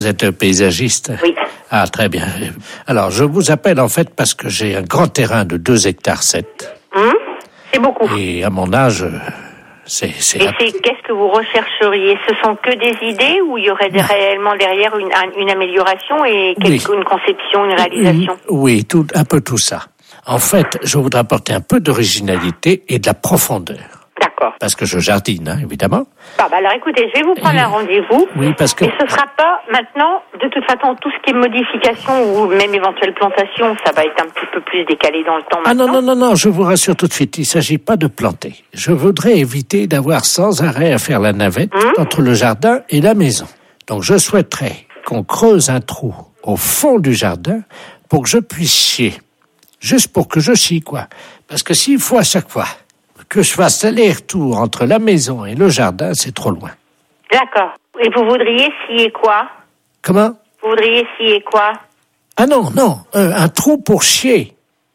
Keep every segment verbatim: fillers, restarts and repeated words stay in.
Vous êtes paysagiste? Oui. Ah, très bien. Alors, je vous appelle en fait parce que j'ai un grand terrain de deux hectares sept. Hum, c'est beaucoup. Et à mon âge, c'est... c'est Et un... c'est, qu'est-ce que vous rechercheriez? Ce sont que des idées ou il y aurait des, réellement derrière une, une amélioration et quelque, Oui. une conception, une réalisation? Oui, tout, un peu tout ça. En fait, je voudrais apporter un peu d'originalité et de la profondeur. D'accord. Parce que je jardine, hein, évidemment. Bah, bah alors écoutez, je vais vous prendre Et... un rendez-vous. Oui, parce que... Et ce sera pas maintenant, de toute façon, tout ce qui est modification ou même éventuelle plantation, ça va être un petit peu plus décalé dans le temps Ah maintenant. non, non, non, non, je vous rassure tout de suite, il ne s'agit pas de planter. Je voudrais éviter d'avoir sans arrêt à faire la navette Hum. entre le jardin et la maison. Donc je souhaiterais qu'on creuse un trou au fond du jardin pour que je puisse chier. Juste pour que je chie, quoi. Parce que s'il faut à chaque fois que je fasse aller-retour entre la maison et le jardin, c'est trop loin. D'accord. Et vous voudriez scier quoi? Comment? Vous voudriez scier quoi? Ah non, non, euh, un trou pour chier.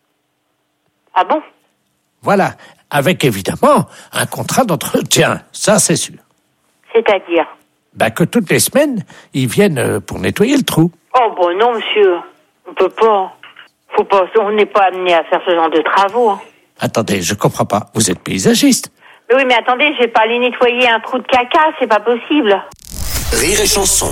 Ah bon? Voilà, avec évidemment un contrat d'entretien, ça c'est sûr. C'est-à-dire? Ben que toutes les semaines, ils viennent euh, pour nettoyer le trou. Oh bon non monsieur, on peut pas. Faut pas, on n'est pas amené à faire ce genre de travaux. Hein. Attendez, je comprends pas, vous êtes paysagiste? Mais oui, mais attendez, je vais pas aller nettoyer un trou de caca, c'est pas possible. Rire et chanson.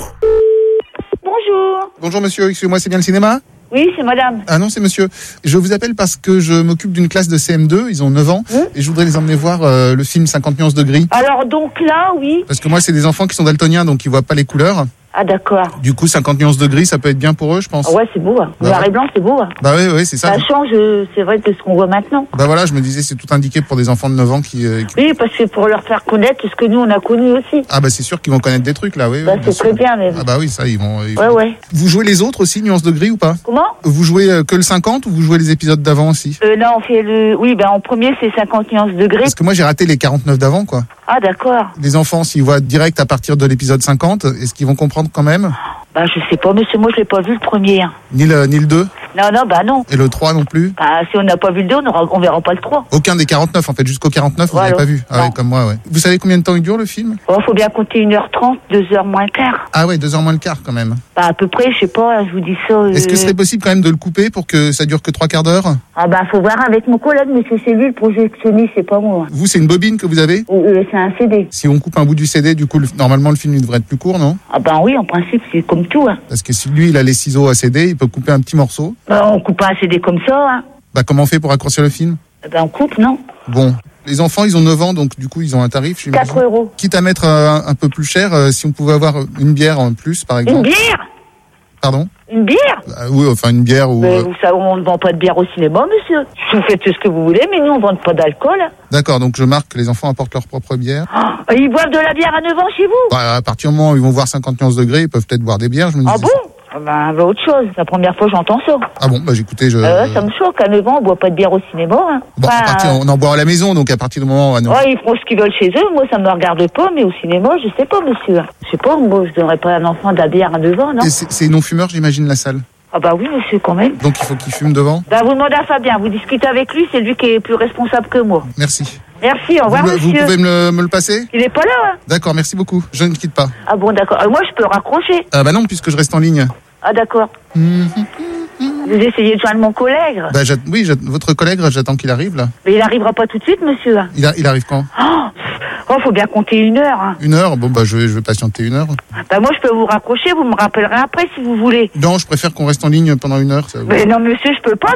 Bonjour. Bonjour monsieur, excusez-moi, c'est bien le cinéma? Oui, c'est madame. Ah non, c'est monsieur. Je vous appelle parce que je m'occupe d'une classe de C M deux, ils ont neuf ans, Mmh. et je voudrais les emmener voir euh, le film cinquante nuances de gris. Alors donc là, oui. Parce que moi, c'est des enfants qui sont daltoniens, donc ils voient pas les couleurs. Ah d'accord. Du coup, cinquante nuances de gris, ça peut être bien pour eux, je pense. Ah ouais, c'est beau. Hein. Bah Noir ouais. et blanc, c'est beau. Hein. Bah oui, oui, c'est ça. Ça change, euh, c'est vrai, de ce qu'on voit maintenant. Bah voilà, je me disais, c'est tout indiqué pour des enfants de neuf ans qui... euh, qui- Oui, parce que pour leur faire connaître ce que nous, on a connu aussi. Ah bah c'est sûr qu'ils vont connaître des trucs là, oui. Bah, oui, bien c'est sûr. très bien, mais... Ah bah oui, ça, ils vont... ils Ouais, vont- ouais. Vous jouez les autres aussi, nuances de gris ou pas? Comment? Vous jouez euh, que le cinquante ou vous jouez les épisodes d'avant aussi? euh, Là, on fait le... Oui, ben en premier, c'est cinquante nuances de gris. Parce que moi, j'ai raté les quarante-neuf d'avant, quoi. Ah d'accord. Les enfants, s'ils voient direct à partir de l'épisode cinquante, est-ce qu'ils vont comprendre quand même? Bah je sais pas, monsieur, moi je l'ai pas vu le premier. Hein. Ni le, ni le deux? Non, non, bah non. Et le trois non plus? Bah si on n'a pas vu le deux, on, aura... on verra pas le trois. Aucun des quarante-neuf, en fait, jusqu'au quarante-neuf, vous Voilà. n'avez pas vu? Ah Non. ouais, comme moi, ouais. Vous savez combien de temps il dure, le film? Oh, faut bien compter une heure trente, deux heures moins le quart. Ah ouais, deux heures moins le quart, quand même. Bah à peu près, je sais pas, je vous dis ça... euh, Est-ce que ce serait possible quand même de le couper pour que ça dure que trois quarts d'heure? Ah bah faut voir avec mon collègue, monsieur, c'est lui le projectionniste, c'est pas moi. Vous, c'est une bobine que vous avez? Euh, c'est un C D. Si on coupe un bout du C D, du coup, le- normalement, le film, il devrait être plus court, non? Ah ben oui, en principe, c'est comme tout. Hein. Parce que si lui, il a les ciseaux à C D, il peut couper un petit morceau. Bah, on coupe pas un C D comme ça. Hein. Bah, comment on fait pour raccourcir le film? Eh ben on coupe, non? Bon. Les enfants, ils ont neuf ans, donc du coup, ils ont un tarif, j'imagine. quatre euros. Quitte à mettre euh, un, un peu plus cher, euh, si on pouvait avoir une bière en plus, par Une exemple. bière? Pardon? Une bière? Ah, oui, enfin une bière ou... Mais euh, vous savez, on ne vend pas de bière au cinéma, monsieur. Vous faites ce que vous voulez, mais nous, on ne vend pas d'alcool. D'accord, donc je marque que les enfants apportent leur propre bière. Ah, ils boivent de la bière à neuf ans chez vous? Bah, à partir du moment où ils vont voir cinquante nuances degrés, ils peuvent peut-être boire des bières, je me Ah disais. bon? Ah ben, bah, autre chose. C'est la première fois que j'entends ça. Ah bon, bah écoutez, je... Euh, ça me choque. À neuf ans, on boit pas de bière au cinéma. Hein. Bon, Enfin, à partir, on en boit à la maison, donc à partir du moment où... ah, non. ouais, ils feront ce qu'ils veulent chez eux. Moi, ça me regarde pas, mais au cinéma, je sais pas, monsieur. Je sais pas, moi, je donnerais pas à un enfant de la bière à neuf ans, non? Et c'est c'est non-fumeur, j'imagine, la salle. Ah bah oui, monsieur, quand même. Donc il faut qu'il fume devant. Bah, vous demandez à Fabien, vous discutez avec lui, c'est lui qui est plus responsable que moi. Merci. Merci, au revoir, vous, le- vous monsieur. pouvez me le, me le passer? Il est pas là, hein? D'accord, merci beaucoup. Je ne quitte pas. Ah bon, d'accord. Euh, moi, je peux raccrocher. Ah bah non, puisque je reste en ligne. Ah d'accord. Vous essayez de joindre mon collègue. Bah, j'att- oui, j'att- votre collègue, j'attends qu'il arrive, là. Mais il arrivera pas tout de suite, monsieur. Il, a- il arrive quand? Oh, oh, faut bien compter une heure. Hein. Une heure? Bon, bah je vais, je vais patienter une heure. Bah moi, je peux vous raccrocher, vous me rappellerez après si vous voulez. Non, je préfère qu'on reste en ligne pendant une heure. Ça vous... Mais non, monsieur, je peux pas.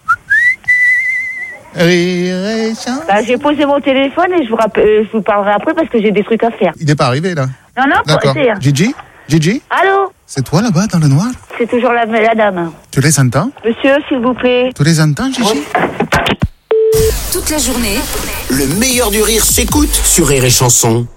Rire et chanson. Bah, j'ai posé mon téléphone et je vous, rappelle, euh, je vous parlerai après parce que j'ai des trucs à faire. Il n'est pas arrivé, là. Non, non, D'accord. c'est... hein. Gigi? Gigi? Allô? C'est toi, là-bas, dans le noir? C'est toujours la, la dame. Tu les entends? Monsieur, s'il vous plaît. Tu les entends, Gigi? Toute la journée, Le meilleur du rire s'écoute sur Rire et chanson.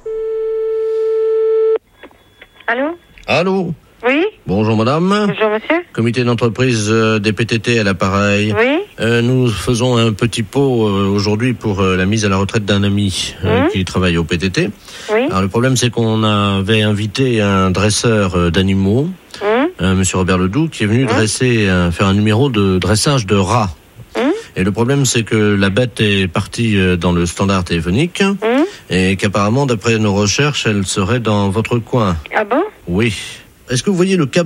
Allô? Allô? Oui? Bonjour madame. Bonjour, monsieur? Comité d'entreprise euh, des P T T à l'appareil. Oui? Euh, nous faisons un petit pot euh, aujourd'hui pour euh, la mise à la retraite d'un ami euh, Mmh. qui travaille au P T T. Oui? Alors le problème c'est qu'on avait invité un dresseur euh, d'animaux, Hum? euh, monsieur Robert Ledoux, qui est venu dresser, euh, faire un numéro de dressage de rats. Hum? Et le problème c'est que la bête est partie euh, dans le standard téléphonique Hum? et qu'apparemment d'après nos recherches elle serait dans votre coin. Ah bon? Oui. Est-ce que vous voyez le câble